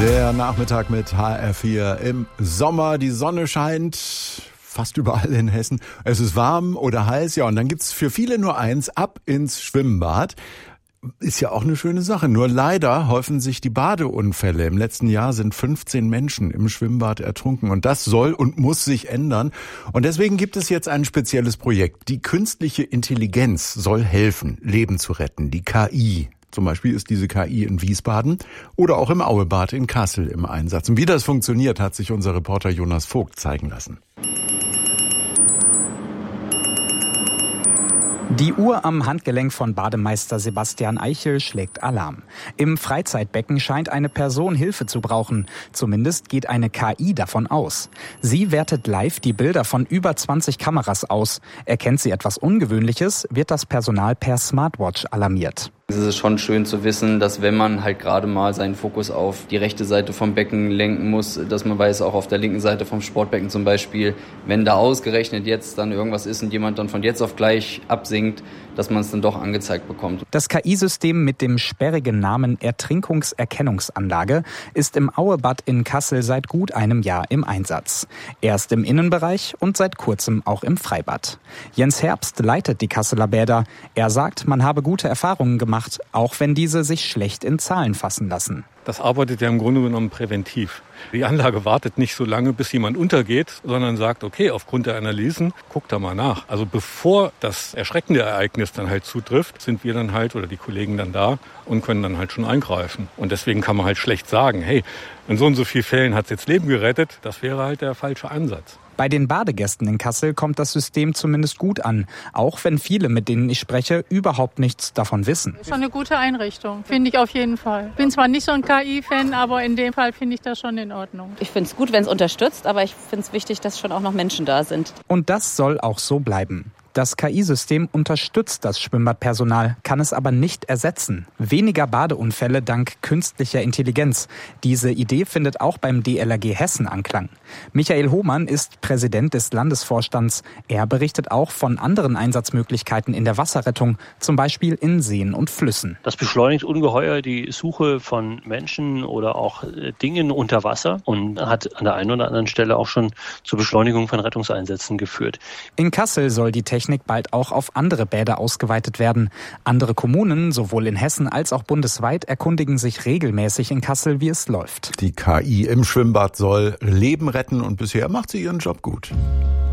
Der Nachmittag mit HR4 im Sommer. Die Sonne scheint fast überall in Hessen. Es ist warm oder heiß, ja, und dann gibt's für viele nur eins: ab ins Schwimmbad. Ist ja auch eine schöne Sache. Nur leider häufen sich die Badeunfälle. Im letzten Jahr sind 15 Menschen im Schwimmbad ertrunken. Und das soll und muss sich ändern. Und deswegen gibt es jetzt ein spezielles Projekt. Die künstliche Intelligenz soll helfen, Leben zu retten. Die KI. Zum Beispiel ist diese KI in Wiesbaden oder auch im Auebad in Kassel im Einsatz. Und wie das funktioniert, hat sich unser Reporter Jonas Vogt zeigen lassen. Die Uhr am Handgelenk von Bademeister Sebastian Eichel schlägt Alarm. Im Freizeitbecken scheint eine Person Hilfe zu brauchen. Zumindest geht eine KI davon aus. Sie wertet live die Bilder von über 20 Kameras aus. Erkennt sie etwas Ungewöhnliches, wird das Personal per Smartwatch alarmiert. Es ist schon schön zu wissen, dass wenn man halt gerade mal seinen Fokus auf die rechte Seite vom Becken lenken muss, dass man weiß, auch auf der linken Seite vom Sportbecken zum Beispiel, wenn da ausgerechnet jetzt dann irgendwas ist und jemand dann von jetzt auf gleich absinkt, dass man es dann doch angezeigt bekommt. Das KI-System mit dem sperrigen Namen Ertrinkungserkennungsanlage ist im Auebad in Kassel seit gut einem Jahr im Einsatz. Erst im Innenbereich und seit kurzem auch im Freibad. Jens Herbst leitet die Kasseler Bäder. Er sagt, man habe gute Erfahrungen gemacht, auch wenn diese sich schlecht in Zahlen fassen lassen. Das arbeitet ja im Grunde genommen präventiv. Die Anlage wartet nicht so lange, bis jemand untergeht, sondern sagt, okay, aufgrund der Analysen, guck da mal nach. Also bevor das erschreckende Ereignis dann halt zutrifft, sind wir dann halt oder die Kollegen dann da und können dann halt schon eingreifen. Und deswegen kann man halt schlecht sagen, hey, in so und so vielen Fällen hat es jetzt Leben gerettet. Das wäre halt der falsche Ansatz. Bei den Badegästen in Kassel kommt das System zumindest gut an, auch wenn viele, mit denen ich spreche, überhaupt nichts davon wissen. Schon eine gute Einrichtung, finde ich auf jeden Fall. Bin zwar nicht so ein KI-Fan, aber in dem Fall finde ich das schon in Ordnung. Ich finde es gut, wenn es unterstützt, aber ich finde es wichtig, dass schon auch noch Menschen da sind. Und das soll auch so bleiben. Das KI-System unterstützt das Schwimmbadpersonal, kann es aber nicht ersetzen. Weniger Badeunfälle dank künstlicher Intelligenz. Diese Idee findet auch beim DLRG Hessen Anklang. Michael Hohmann ist Präsident des Landesvorstands. Er berichtet auch von anderen Einsatzmöglichkeiten in der Wasserrettung, zum Beispiel in Seen und Flüssen. Das beschleunigt ungeheuer die Suche von Menschen oder auch Dingen unter Wasser und hat an der einen oder anderen Stelle auch schon zur Beschleunigung von Rettungseinsätzen geführt. In Kassel soll die Technik bald auch auf andere Bäder ausgeweitet werden. Andere Kommunen, sowohl in Hessen als auch bundesweit, erkundigen sich regelmäßig in Kassel, wie es läuft. Die KI im Schwimmbad soll Leben retten und bisher macht sie ihren Job gut.